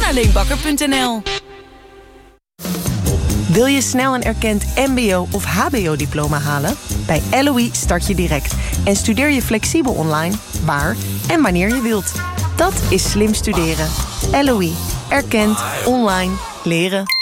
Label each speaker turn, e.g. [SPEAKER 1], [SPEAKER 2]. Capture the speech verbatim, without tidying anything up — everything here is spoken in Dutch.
[SPEAKER 1] naar leenbakker punt n l.
[SPEAKER 2] Wil je snel een erkend mbo of hbo-diploma halen? Bij L O E start je direct en studeer je flexibel online, waar en wanneer je wilt. Dat is slim studeren. L O E. Erkend, online, leren.